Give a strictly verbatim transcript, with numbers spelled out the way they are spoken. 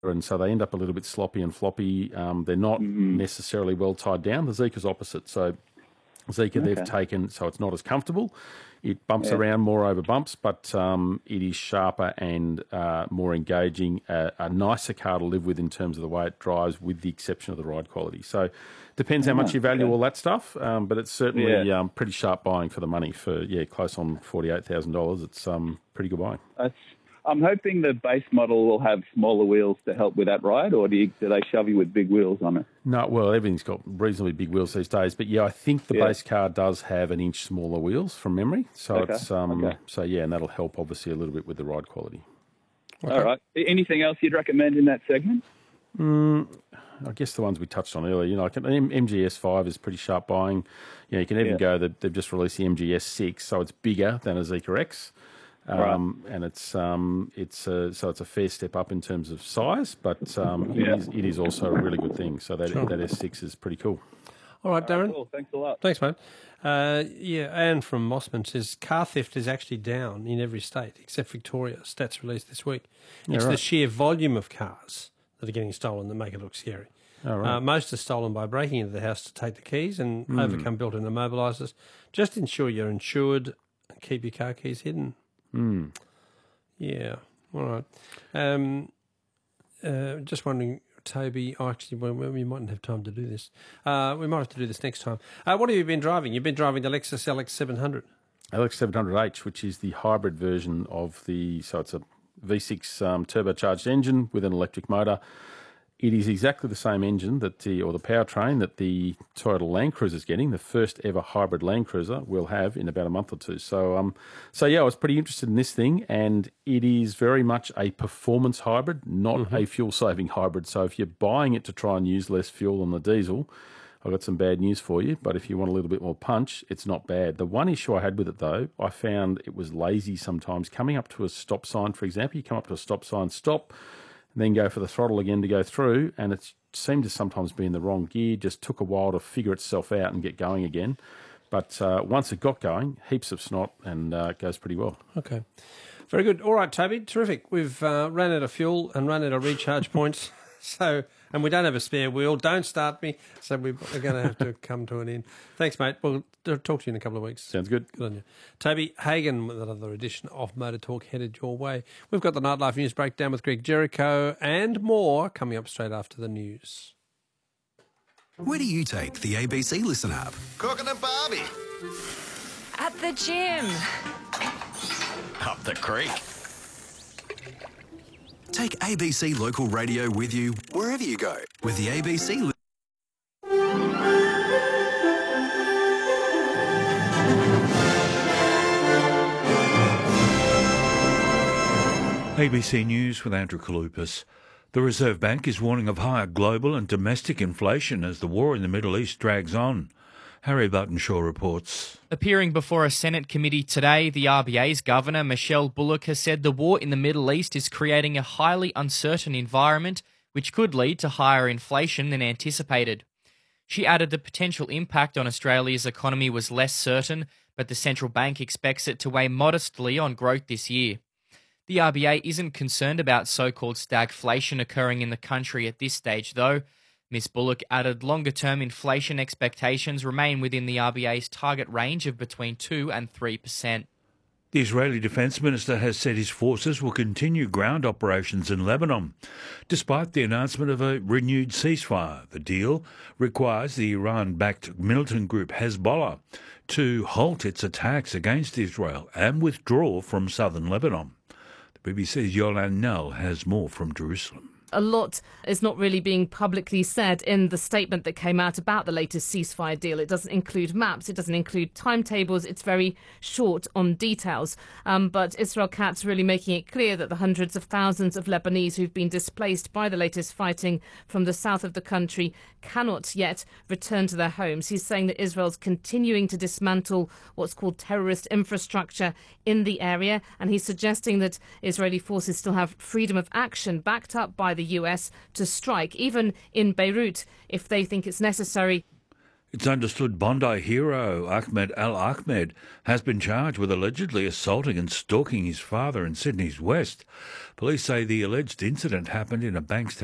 and so they end up a little bit sloppy and floppy. Um, they're not mm-hmm. necessarily well tied down. The Zika's opposite. So Zika okay. they've taken, so it's not as comfortable. It bumps yeah. around more over bumps, but um, it is sharper and uh, more engaging, uh, a nicer car to live with in terms of the way it drives, with the exception of the ride quality. So depends how oh, much you value okay. all that stuff, um, but it's certainly yeah. um, pretty sharp buying for the money. For, yeah, close on forty-eight thousand dollars, it's um, pretty good buying. That's, I'm hoping the base model will have smaller wheels to help with that ride, or do, you, do they shove you with big wheels on it? No, well, everything's got reasonably big wheels these days, but yeah, I think the yeah. base car does have an inch smaller wheels from memory. So okay. it's um, okay. so yeah, and that'll help obviously a little bit with the ride quality. Okay. All right. Anything else you'd recommend in that segment? Mm, I guess the ones we touched on earlier. You know, like an M G S five is pretty sharp buying. You know, you can even yeah. go. They've, they've just released the M G S six, so it's bigger than a Zika X. Um, right. And it's um, it's a, so it's a fair step up in terms of size, but um, yeah. it, is, it is also a really good thing. So that sure. that S six is pretty cool. All right, Darren. All right, cool. Thanks a lot. Thanks, mate. Uh, yeah, Anne from Mossman says car theft is actually down in every state except Victoria. Stats released this week. It's yeah, right. the sheer volume of cars that are getting stolen that make it look scary. Oh, right. uh, most are stolen by breaking into the house to take the keys and mm. overcome built-in immobilisers. Just ensure you're insured and keep your car keys hidden. Mm. Yeah, all right. Um, uh, just wondering, Toby, oh, actually, well, we mightn't have time to do this. Uh, we might have to do this next time. Uh, what have you been driving? You've been driving the Lexus L X seven hundred. L X seven hundred H, which is the hybrid version of the, so it's a V six um, turbocharged engine with an electric motor. It is exactly the same engine that the, or the powertrain that the Toyota Land Cruiser is getting, the first ever hybrid Land Cruiser will have in about a month or two. So, um, so yeah, I was pretty interested in this thing, and it is very much a performance hybrid, not mm-hmm. a fuel-saving hybrid. So if you're buying it to try and use less fuel on the diesel, I've got some bad news for you, but if you want a little bit more punch, it's not bad. The one issue I had with it, though, I found it was lazy sometimes. Coming up to a stop sign, for example, you come up to a stop sign, stop, and then go for the throttle again to go through, and it seemed to sometimes be in the wrong gear. Just took a while to figure itself out and get going again. But uh, once it got going, heaps of snot, and uh, it goes pretty well. Okay. Very good. All right, Toby, terrific. We've uh, ran out of fuel and run out of recharge points. So, and we don't have a spare wheel. Don't start me. So we're going to have to come to an end. Thanks, mate. We'll talk to you in a couple of weeks. Sounds good. Good on you. Toby Hagan with another edition of Motor Talk headed your way. We've got the Nightlife News Breakdown with Greg Jericho and more coming up straight after the news. Where do you take the A B C Listen app? Cooking and Barbie. At the gym. Up the creek. Take A B C Local Radio with you wherever you go with the A B C. Li- A B C News with Andrew Kalupas. The Reserve Bank is warning of higher global and domestic inflation as the war in the Middle East drags on. Harry Buttonshaw reports. Appearing before a Senate committee today, the R B A's Governor, Michelle Bullock, has said the war in the Middle East is creating a highly uncertain environment which could lead to higher inflation than anticipated. She added the potential impact on Australia's economy was less certain, but the central bank expects it to weigh modestly on growth this year. The R B A isn't concerned about so-called stagflation occurring in the country at this stage, though. Miz Bullock added longer-term inflation expectations remain within the R B A's target range of between two and three percent. The Israeli Defence Minister has said his forces will continue ground operations in Lebanon, despite the announcement of a renewed ceasefire. The deal requires the Iran-backed militant group Hezbollah to halt its attacks against Israel and withdraw from southern Lebanon. The B B C's Yolande Nell has more from Jerusalem. A lot is not really being publicly said in the statement that came out about the latest ceasefire deal. It doesn't include maps, it doesn't include timetables, it's very short on details. Um, but Israel Katz really making it clear that the hundreds of thousands of Lebanese who've been displaced by the latest fighting from the south of the country cannot yet return to their homes. He's saying that Israel's continuing to dismantle what's called terrorist infrastructure in the area, and he's suggesting that Israeli forces still have freedom of action backed up by the U S to strike, even in Beirut, if they think it's necessary. It's understood Bondi hero Ahmed Al Ahmed has been charged with allegedly assaulting and stalking his father in Sydney's West. Police say the alleged incident happened in a Bankstown